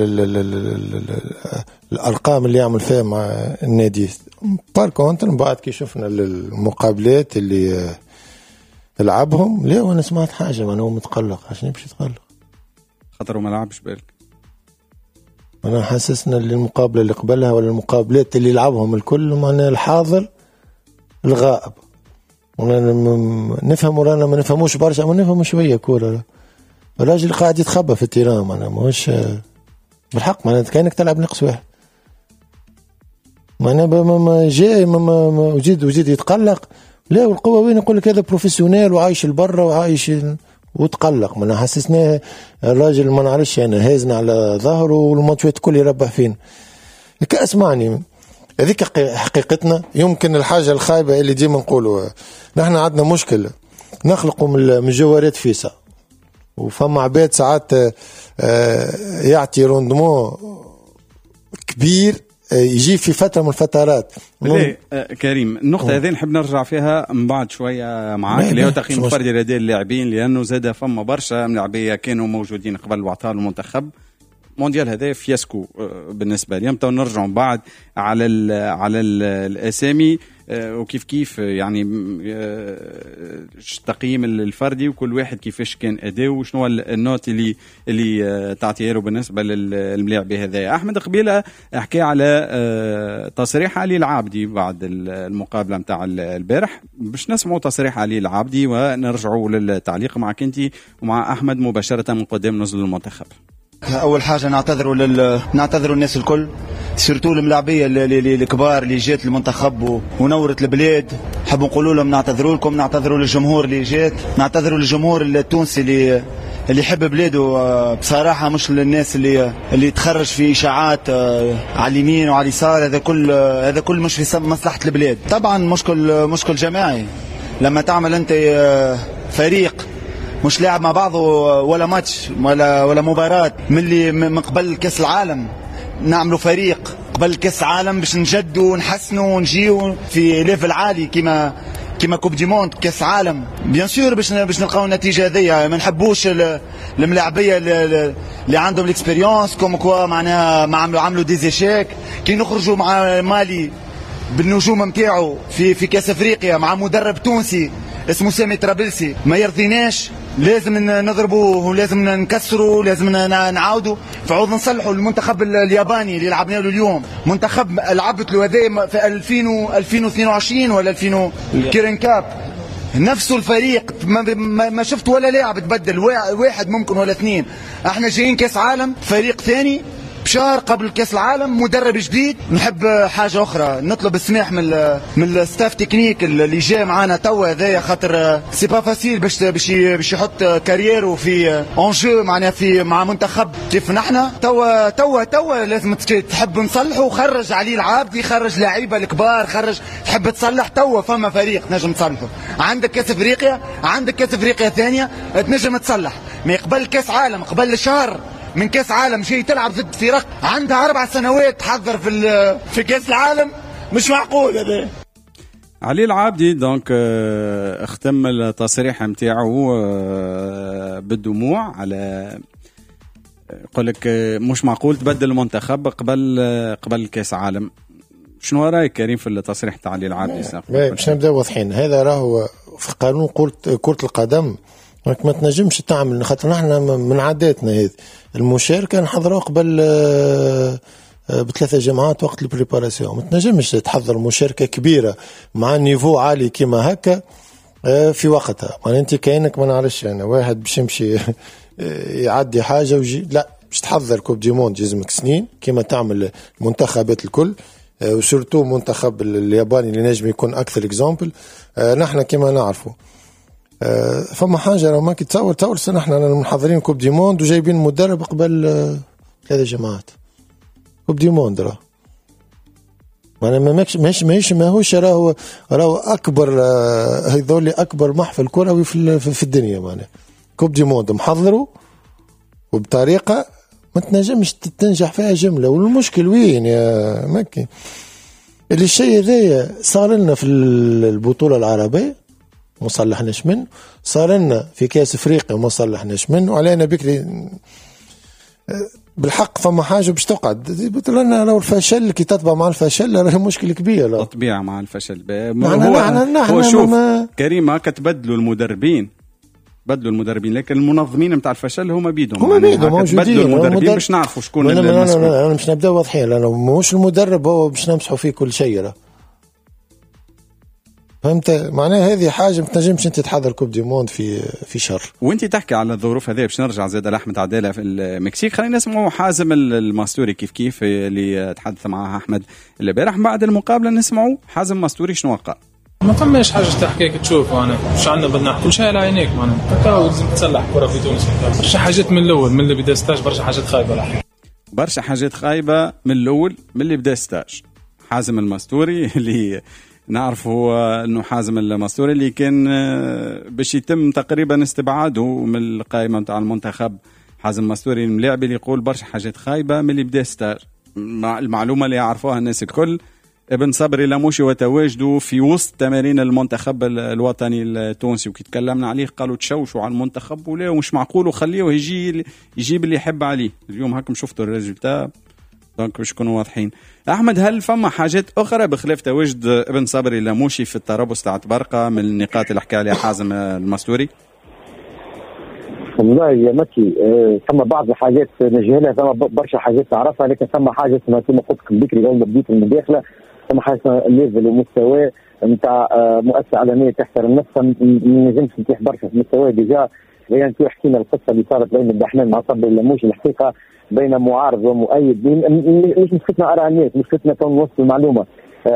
الارقام اللي يعمل فيها مع النادي. باركونتر من بعد كي شفنا المقابلات اللي لعبهم، لا وانا سمعت حاجه ما هو متقلق. عشان باش يتقلق؟ خاطر ما لعبش بالك. انا حاسسنا اللي المقابله اللي قبلها ولا المقابلات اللي لعبهم الكل معناها الحاضر الغائب. وانا نفهم ورانا ما نفهموش برشا، ما نفهم شويه كوره. الراجل قاعد يتخبى في التيران، انا ماهوش بالحق معناها كانك تلعب نقص واحد. معناها ما جاي ما وجد يتقلق. لا والقوه وين؟ يقول لك هذا بروفيسيونيل وعايش لبرا وعايش وتقلق. ما حسسناه الراجل ما نعرفش انا هازنا على ظهره والماتشات الكل يربح فينا. لك اسمعني، هذيك حقيقتنا. يمكن الحاجه الخايبه اللي ديما نقولوا نحن عندنا مشكله نخلقوا من جوارات فيسا، وفما عباد ساعات يعطي روندمون كبير يجي في فترة من الفترات. كريم النقطة هذه نحب نرجع فيها من بعد شوية معاك، اللي هو تقييم فردي لدى اللاعبين، لأنه زاد فما برشا من لاعبية كانوا موجودين قبل وعطاء المنتخب مونديال هذا فياسكو بالنسبة لي. تو نرجع بعد على الأسامي وكيف يعني تقييم الفردي وكل واحد كيفاش كان أداء وشنو النوت اللي تعطيه له بالنسبة للملاعب هذا. أحمد قبيلة حكى على تصريح علي العابدي بعد المقابلة متاع البارح، باش نسمعوا تصريح علي العابدي ونرجعوا للتعليق معك انت ومع أحمد مباشرة من قدام نزل المنتخب. اول حاجه نعتذروا الناس الكل، سيرتو الملاعبيه الكبار اللي جات المنتخب ونورت البلاد. نحب نقولوا لهم نعتذروا لكم، نعتذروا للجمهور اللي جات، نعتذروا للجمهور التونسي اللي يحب بلاده بصراحه، مش للناس اللي تخرج في اشاعات على اليمين وعلى اليسار. هذا كل مش في مصلحه البلاد. طبعا مشكل جماعي لما تعمل انت فريق مش لاعب مع بعضه ولا ماتش ولا مباراة من قبل كأس العالم. نعملوا فريق قبل كأس العالم باش نجدوا ونحسنوا ونجيوا في ليفل عالي كما كوب دي موند كأس عالم. بيان سور باش نلقاو النتيجة هذيا. ما نحبوش الملاعبية اللي عندهم الاكسبيريونس كوم كوا معناها ما عملوا ديزيشيك. كي نخرجوا مع مالي بالنجوم نتاعو في كأس افريقيا مع مدرب تونسي اسمه سامي طرابلسي ما يرضيناش، لازم نضربوه ولازم نكسروا، لازم نعاودوا فعوض نصلحوا. المنتخب الياباني اللي لعبنا له اليوم منتخب لعبت له هذا في 2022 ولا 2000 كيرن كاب، نفسه الفريق ما شفت ولا لاعب تبدل، واحد ممكن ولا اثنين. احنا جايين كاس عالم فريق ثاني بشهر قبل كاس العالم، مدرب جديد. نحب حاجه اخرى نطلب السماح من الستاف تكنيك اللي جاي معانا توا هذايا، خاطر سي با فاسيل باش يحط كاريرو في اونجو معناها مع منتخب كيف نحنا توا لازم تحب نصلحوا. خرج علي العابدي، خرج لعيبه الكبار، خرج تحب تصلح. توا فما فريق نجم تصلحه. عندك كاس افريقيا، عندك كاس افريقيا ثانيه تنجم تصلح. ما يقبل كاس عالم قبل شهر من كاس عالم جاي تلعب ضد فرق عندها 4 سنوات تحضر في كاس العالم، مش معقول هذا. علي العابدي دونك اختم التصريح نتاعو بالدموع على يقول لك مش معقول تبدل المنتخب قبل كاس عالم. شنو رايك كريم في التصريح تاع علي العابدي؟ باش نبدا واضحين، هذا راهو في قانون كرة القدم ما تنجمش تعمل، خاطر نحن من عاداتنا هذه المشاركه نحضروها قبل ب3 جمعات وقت البريباراسيون. ما تنجمش تحضر مشاركه كبيره مع نيفو عالي كيما هكا في وقتها. يعني انت كأنك ما نعرفش انا واحد باش يمشي يعدي حاجه ويجي، لا باش تحضر كوب دي موند يلزمك سنين كيما تعمل المنتخبات الكل، وسورتو منتخب الياباني اللي نجم يكون اكثر اكزامبل. نحن كيما نعرفوا فما حاجه راه ما كي تصور نحن محضرين كوب دي موند وجايبين مدرب قبل 3 جماعات كوب دي موند. راه انا ما هوش راهو اكبر هذول اكبر محفل كروي في الدنيا. معناها كوب دي موند محضره وبطريقه ما تنجمش تنجح فيها جمله. والمشكل وين يا مكي؟ اللي الشيء هذا صار لنا في البطوله العربيه ما صلحناش منه، صار لنا في كاس افريقيا ما صلحناش منه. علينا بكري بالحق فما حاجه باش تقعد لنا لو الفشل كي تطبع مع الفشل راه مشكل كبير. تطبيع مع الفشل هو شوف كريم هكا تبدلوا المدربين، بدلوا المدربين، لكن المنظمين نتاع الفشل هما بيدهم موجودين. بدلوا المدربين باش نعرفوا شكون المسؤول. انا مش نبدا واضحين، لانه مش المدرب هو باش نمسحوا فيه كل شيء. فهمت معناها هذه حاجه ما تنجمش انت تحضر كوب دي موند في شهر. وانت تحكي على الظروف هذه باش نرجع زاد لاحمد عداله في المكسيك. خلينا نسمعوا حازم الماستوري كيف اللي تحدث معاه احمد البارح. بعد المقابله نسمعوا حازم ماستوري شنو قال. ما فماش حاجه تحكيك تشوفوا انا مش عندنا بدنا كل شيء على عينيك. معناها لازم تصلح كره في تونس برشا حاجات من الاول من اللي بدا ستاج، برشا حاجات خايبه الحين، برشا حاجات خايبه من الاول من اللي بدا ستاج. حازم الماستوري اللي نعرفوا انه حازم الماستوري اللي كان باش يتم تقريبا استبعاده من القائمه نتاع المنتخب. حازم الماستوري الملاعب اللي يقول برشا حاجات خايبه من اللي بدا ستاج. المعلومه اللي يعرفوها الناس الكل، ابن صبري لاموشي وتواجده في وسط تمارين المنتخب الوطني التونسي، وكي تكلمنا عليه قالوا تشوشوا على المنتخب ولا مش معقول وخليه يجيب اللي يحب عليه. اليوم هاكم شفتوا الريزلتا، دونك باش نكونوا واضحين. احمد، هل فما حاجات اخرى بخلاف تواجد ابن صبري لاموشي في التربص تاع برقه من النقاط اللي حكى عليها حازم الماستوري؟ والله يا مكي ثم بعض الحاجات نجهلها، ثم برشا حاجات نعرفها، لكن ثم حاجه كما قلت بكري اول ما بديت المداخله، ثم حاجه الليفل ومستوى نتاع مؤسسه عالميه تحترم نفسها ما نجمش نتيح برشا في مستوى ديجا. يعني انتوا حكينا القصه اللي صارت بين الدحمان مع صبري اللاموشي، الحقيقه بين معارض ومؤيد، مش مشكلتنا اراء الناس، مشكلتنا كون نوصل المعلومه.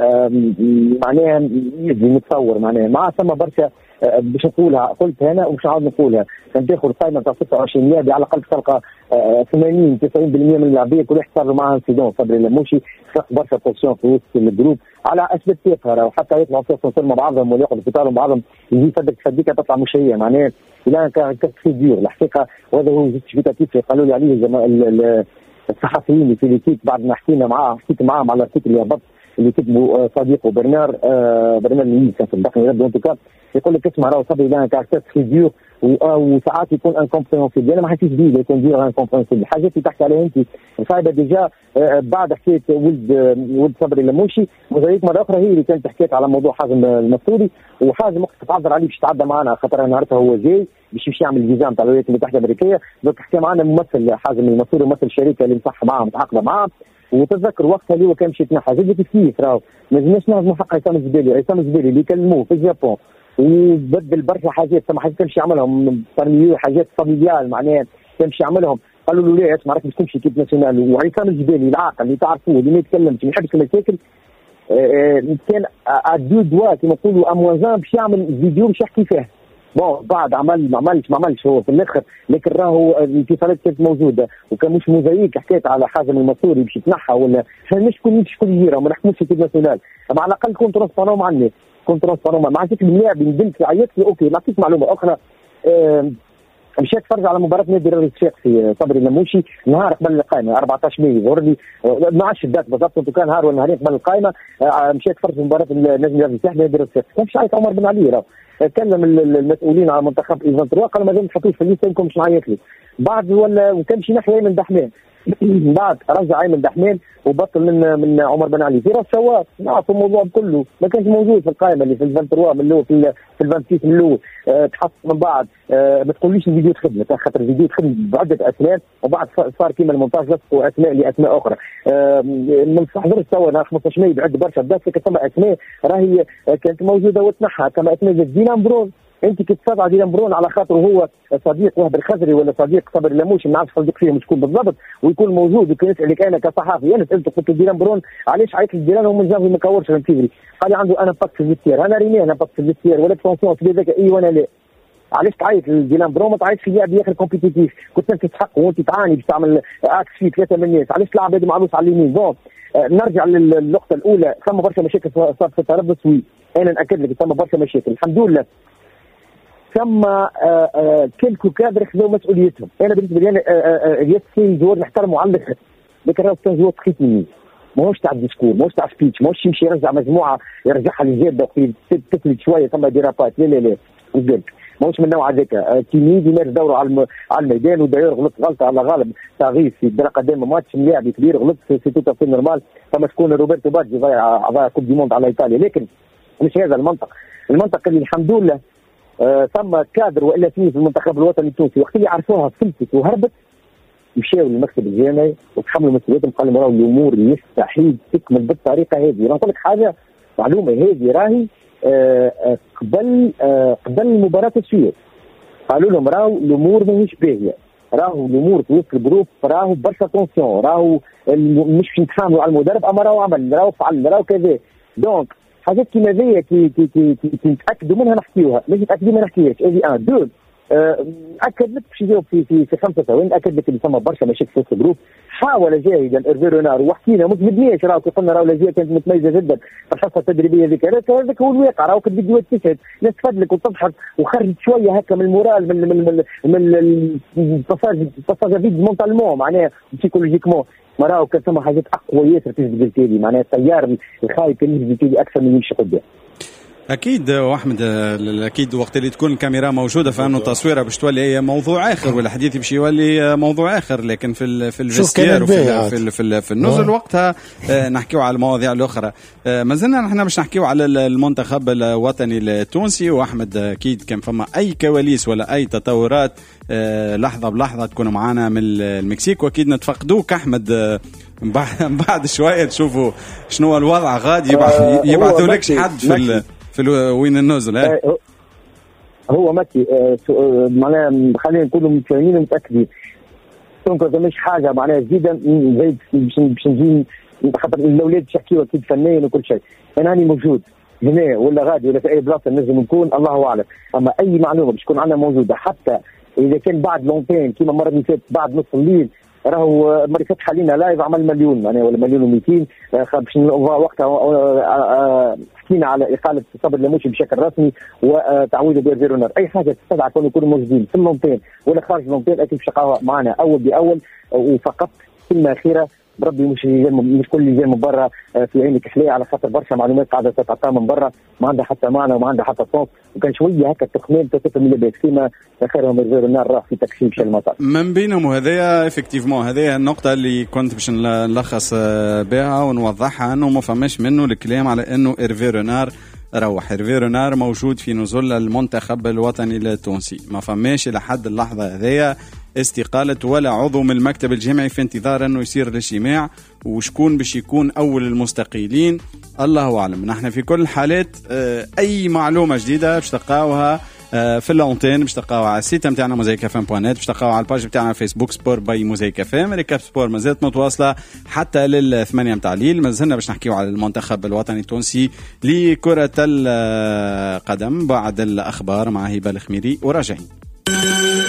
معناها يجي نتصور معناها مع ثم برشا باش نقولها قلتها انا ومش عاود نقولها. كان تاخذ قائمه تاع 26 لاعب على الاقل تلقى 80-90% من اللاعبين كل واحد صار معاه انسيدون. صبري اللاموشي خلق برشا بوزيسيون في وسط الجروب على اسباب تافهه، وحتى يطلعوا في مع بعضهم ولا ياخذوا قتالهم بعضهم يجي فدك تطلع مشيه. معناها الى كان في ديور الحقيقه، وهذا هو جوستيفيكاتيف اللي قالوا لي عليه الصحفيين اللي في ليكيت بعد ما حكيت معاهم على الارتيكل اللي هبط اللي كتبوا صديقه برنار اللي كان في الداخل يبدو يقول لك اسمع راهو صبري لان كاركتر فيديو وساعات يكون انكومبرينسيبل. انا ما حسيتش بيه يكون دير انكومبرينسيبل. الحاجات اللي تحكي عليها انت الفائده ديجا بعد حكايه ولد صبري اللاموشي، وزيك مره اخرى هي اللي كانت حكيت على موضوع حازم المسؤولي. وحازم وقت تعذر عليه باش يتعدى معنا، خاطر انا عرفته هو جاي باش يعمل الفيزا نتاع الولايات المتحده الامريكيه. دونك حكى معنا ممثل حازم المسؤولي، ممثل الشركه اللي مصح معاه متعاقده معاه. وتذكر وقتها اللي هو كان مشي يتنحى زاد كيف راهو ما لازمناش نهضموا حق عصام الزبيري اللي كلموه في اليابان وبدل برشا حاجات. ثم حاجات كان يعملهم حاجات فاميليال معناها كان يعملهم. قالوا له لا اسمع راك باش تمشي كيب ناسيونال. وعصام الزبيري العاقل اللي تعرفوه اللي ما يتكلمش ما يحبش المشاكل كان ادو دوا كما نقولوا اموازان باش يعمل فيديو باش يحكي فيه. بون بعد ما عملش هو في الاخر، لكن راهو الاتصالات كانت موجوده وكان مش موزايك. حكيت على حازم المسؤولي باش يتنحى ولا مش كل جيره ما نحكموش في كيب ناسيونال. على الاقل كنت ترانسبارون مع الناس، كنت ترانسبارون ما عرفتش باللاعب ندمت عيطت لي اوكي. نعطيك معلومه اخرى مشيت اتفرج على مباراه نادي الرصفاق في صبري اللموشي نهار قبل القائمه 14 مايو ظهر لي ما عادش الدات بالضبط، كان نهار ولا نهارين قبل القائمه. مشيت اتفرج في مباراه نادي الرصفاق نادي الرصفاق، كان شايف عمر بن علي راه كلم المسؤولين على منتخب ايفنتروا قالوا ما دام تحطوش في الليسته يمكن مش نعيط لي. بعد ولا وكان شي نحو ايمن دحمان بعد رجع ايمن دحمان وبطل من عمر بن علي في راس شواط نعرفوا الموضوع كله ما كانش موجود في القائمه اللي في الفنتروا من الاول في الفانتيس من الاول تحط من بعد. ما تقوليش الفيديو تخدم خاطر الفيديو تخدم بعده اسماء وبعد صار كيما المونتاج لصقوا اسماء لاسماء اخرى. ما نستحضرش توا نهار 15 مايو بعد برشا بدات ثم اسماء راهي كانت موجوده وتنحى كما اسماء دينام برون. انت كي تستدعى دينام برون على خاطر هو صديق وهب الخزري ولا صديق صبر اللموشي ما نعرفش صديق فيهم شكون بالضبط ويكون موجود وكان يسالك انا كصحافي انا سالته قلت دينام برون علاش عيط للجيران ومن جافي ما كورش من فيفري قال لي عنده انا باك في الفيستير انا ريني انا باك في الفيستير ولا تونسيون في ذاك اي وانا لا. علاش تعيط للجيران برون ما تعيطش في لاعب ياخذ كومبيتيتيف كنت انت تحق وانت تعاني باش تعمل اكس في 3 من الناس علاش تلعب هذه معروف على اليمين. بون نرجع للنقطه الاولى ثم برشا مشاكل صارت في التربص انا ناكد لك ثم برشا مشاكل الحمد لله ثم كلكو كادر خذوا مسؤوليتهم. انا بالنسبه لي انا ياسين جوار نحترمه على الاخر لكن راهو كان جوار سخيف مني ماهوش تاع ديسكور ماهوش تاع سبيتش ماهوش يمشي يرجع مجموعه يرجعها للجاده تفلت شويه ثم ديرابات لا وزاد ماهوش من النوع هذاك تيميد يمارس دوره على الميدان وداير غلط غلطه على غالب تغيير في الدرجه قدام ماتش لاعب كبير غلط في تو في نورمال ثم شكون روبرتو باجي ضيع كوب دي موند على ايطاليا لكن مش هذا المنطق اللي الحمد لله ثم كادر والا في المنتخب الوطني التونسي وقت اللي عرفوها فلتت وهربت مشاو للمكتب الجامعي وتحملوا مسؤوليتهم قالوا راهو الامور يستحيل تكمل بالطريقه هذه. نقول لك حاجه معلومه هذه راهي قبل مباراه السويس قالوا لهم راهو الامور ماهيش باهيه راهو الامور في وسط الجروب راهو برشا تونسيون راهو مش نتحاملوا على المدرب اما راهو عمل راهو فعل راهو كذا. دونك حاجات كيما هذيا كي نتاكدوا منها نحكيوها مش متاكدين ما نحكيهاش. هذه دول اكد لك باش يجاوب في 5 ثواني اكد لك اللي ثم برشا مشاكل في الجروب. حاول جاهدا ايرفي رونار وحكينا ما كذبناش راهو قلنا راهو الجزائر كانت متميزه جدا في الحصه التدريبيه هذيك هو الواقع راهو كنت فيديوهات تشهد ناس تفدلك وتضحك وخرجت شويه هكا من المورال من الباساج فيد مونتالمون معناها بسيكولوجيكمون ما راهو كان ثم حاجات اقوى ياسر في الجزائر معناها التيار الخايف كان الجزائر اكثر من يمشي قدام. اكيد واحمد اكيد وقت اللي تكون الكاميرا موجوده فانه التصويره باش تولي هي موضوع اخر والحديث باش يولي موضوع اخر لكن في الفيستير في النزل وقتها نحكيو على المواضيع الاخرى. ما زلنا نحن باش نحكيو على المنتخب الوطني التونسي واحمد اكيد كان فما اي كواليس ولا اي تطورات لحظه بلحظه تكونوا معنا من المكسيك واكيد نتفقدوك احمد بعد شويه تشوفوا شنو الوضع غادي يبعثوا لكش حد في وين النزل هو مكي معناها خلينا نكونوا متفاهمين ومتاكدين دونك مش حاجه معناها جديده زي باش نجي خاطر الاولاد يحكيوا اكيد فنيا وكل شيء انا راني موجود هنا ولا غادي ولا في اي بلاصه نجم نكون الله اعلم اما اي معلومه باش تكون عندنا موجوده حتى اذا كان بعد لونتين كيما المره اللي فاتت بعد نص الليل راهو مرة فتح علينا لايف عمل مليون يعني ولا مليون و200 باش وقتها حكينا على اقاله صبر اللموشي بشكل رسمي وتعويضه بيرفي رونار. اي حاجه تستدعى يكونوا موجودين في اللونتين ولا خارج اللونتين اكيد باش يلقاوها معنا اول باول وفقط كلمه اخيره بربي مش كل اللي جاي من برا في عينك حليه على خاطر برشا معلومات قاعده تتعطى من برا ما عندها حتى معنى وما عندها حتى صوت وكان شويه هكا التخمين تتم اللي بيك فيما خيرهم يرجعوا النار راح في تكشيف شي المطار من بينهم. وهذايا افكتيفمون هذه النقطه اللي كنت باش نلخص بها ونوضحها انه ما فماش منه الكلام على انه إيرفي رونار روح. إيرفي رونار موجود في نزول المنتخب الوطني التونسي ما فماش لحد اللحظه هذيا استقالة ولا عضو من المكتب الجامعي في انتظار أنه يصير الاجتماع وشكون باش يكون أول المستقيلين الله أعلم. نحن في كل الحالات أي معلومة جديدة باش تلقاوها في اللونتين باش تلقاوها على السيت نتاعنا mosaicfm.net باش تلقاوها على الباج نتاعنا فيسبوك سبور باي موزايك اف ام. ريكاب سبور مازالت متواصلة حتى لل8 متاع الليل. مازلنا باش نحكيو على المنتخب الوطني التونسي لكرة القدم بعد الأخبار مع هبة الخميري وراجعين.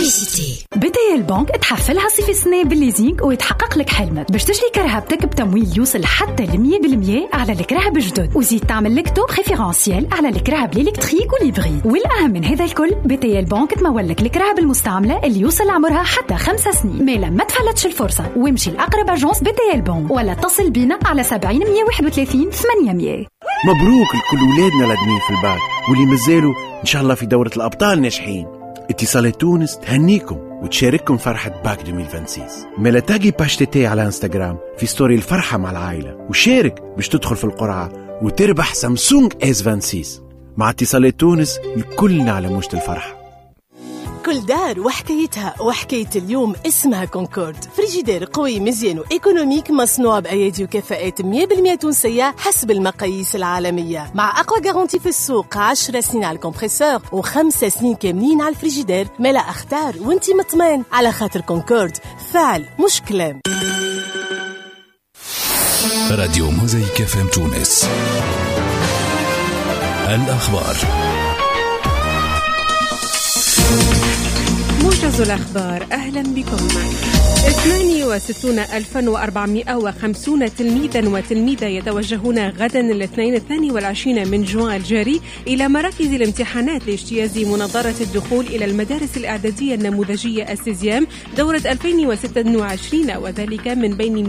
بوبليسيتي. BTL بنك تحفلها صيف السنة بالليزينج ويتحقق لك حلمك باش تشري كرهبتك بتمويل يوصل حتى 100% على الكرهب الجدد، وزيد تعمل لك توب ريفيرانسيال على الكرهب الإلكتريك والإبريد. والأهم من هذا الكل BTL بنك تمول لك الكرهب المستعملة اللي يوصل عمرها حتى 5 سنين. ميلا ما تفلتش الفرصة وامشي لأقرب أجنس BTL بنك ولا اتصل بينا على 70 131 800. مبروك لكل ولادنا الادمين في الباك واللي مازالوا ان شاء الله في دورة الابطال ناجحين. اتصالات تونس تهنيكم وتشارككم فرحة باك 2026. ميلا تاقي باش تي على انستغرام في ستوري الفرحة مع العائلة وشارك باش تدخل في القرعة وتربح سامسونج S26. مع اتصالات تونس الكلنا على موجة الفرحة. كل دار وحكايتها، وحكاية اليوم اسمها كونكورد. فريجيدير قوي مزيان وإيكونوميك مصنوع بأيادي وكفاءات 100% تونسية حسب المقاييس العالمية، مع أقوى جارانتي في السوق. 10 سنين على الكمبريسور و5 سنين كاملين على الفريجيدير. ملا اختار وانتي مطمئن على خاطر كونكورد فعل مش كلام. راديو موزايك FM تونس. الأخبار. موجز الأخبار، أهلا بكم. 62,450 تلميذا وتلميذة يتوجهون غدا الاثنين 22 من جوان الجاري إلى مراكز الامتحانات لاجتياز منظرة الدخول إلى المدارس الإعدادية النموذجية السيزيام دورة 2026، وذلك من بين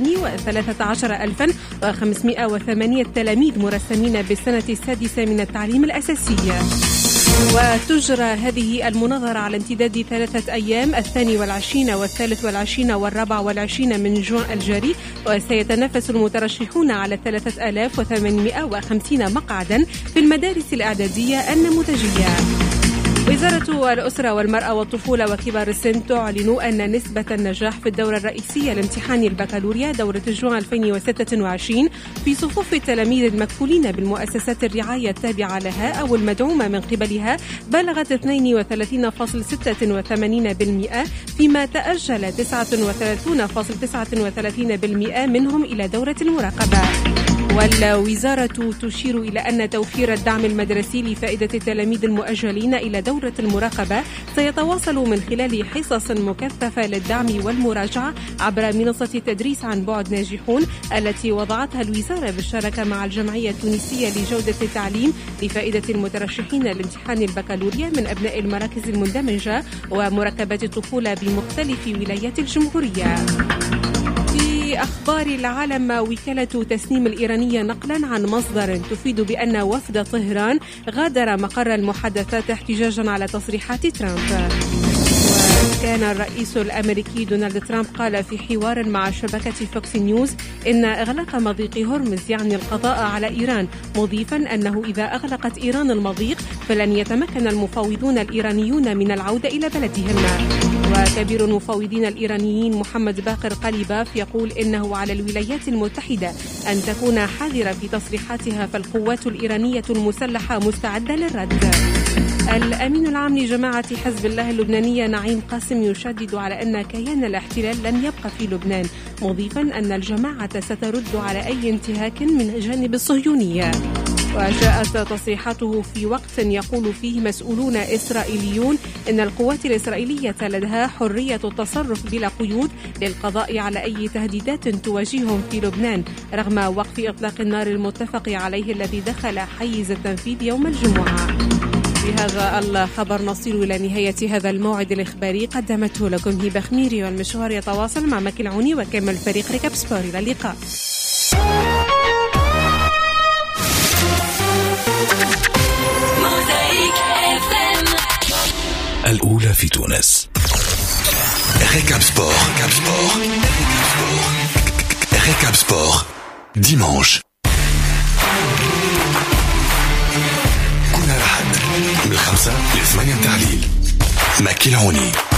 213,508 تلاميذ مرسمين بالسنة السادسة من التعليم الأساسي. وتجرى هذه المناظرة على امتداد 3 أيام، 22 و23 و24 من جوان الجاري، وسيتنافس المترشحون على 3850 مقعدا في المدارس الإعدادية النموذجية. وزارة الأسرة والمرأة والطفولة وكبار السن تعلن أن نسبة النجاح في الدورة الرئيسية لامتحان البكالوريا دورة جوان 2026 في صفوف التلاميذ المكفولين بالمؤسسات الرعاية التابعة لها أو المدعومة من قبلها بلغت 32.86%، فيما تأجل 39.39% منهم إلى دورة المراقبة. والوزارة تشير إلى أن توفير الدعم المدرسي لفائدة التلاميذ المؤجلين إلى دورة المراقبة سيتواصل من خلال حصص مكثفة للدعم والمراجعة عبر منصة التدريس عن بعد ناجحون التي وضعتها الوزارة بالشراكة مع الجمعية التونسية لجودة التعليم لفائدة المترشحين لامتحان البكالوريا من أبناء المراكز المندمجة ومركبات الطفولة بمختلف ولايات الجمهورية. في أخبار العالم، وكالة تسنيم الإيرانية نقلا عن مصدر تفيد بأن وفد طهران غادر مقر المحادثات احتجاجا على تصريحات ترامب. وكان الرئيس الأمريكي دونالد ترامب قال في حوار مع شبكة فوكس نيوز إن إغلاق مضيق هرمز يعني القضاء على إيران، مضيفا أنه إذا أغلقت إيران المضيق فلن يتمكن المفاوضون الإيرانيون من العودة إلى بلدهم. وكبير المفاوضين الإيرانيين محمد باقر قليباف يقول إنه على الولايات المتحدة أن تكون حذرة في تصريحاتها، فالقوات الإيرانية المسلحة مستعدة للرد. الأمين العام لجماعة حزب الله اللبنانية نعيم قاسم يشدد على أن كيان الاحتلال لن يبقى في لبنان، مضيفا أن الجماعة سترد على أي انتهاك من الجانب الصهيوني. وجاءت تصريحاته في وقت يقول فيه مسؤولون إسرائيليون إن القوات الإسرائيلية لديها حرية التصرف بلا قيود للقضاء على أي تهديدات تواجههم في لبنان، رغم وقف إطلاق النار المتفق عليه الذي دخل حيز التنفيذ يوم الجمعة. بهذا الخبر نصل إلى نهاية هذا الموعد الإخباري، قدمته لكم هبة خميري، والمشوار يتواصل مع مكي العوني وكامل فريق ركاب سبور. إلى اللقاء. الأولى في تونس. ركاب سبور. ركاب سبور ديمانش كل أحد من 5 ل 8 مكي العوني.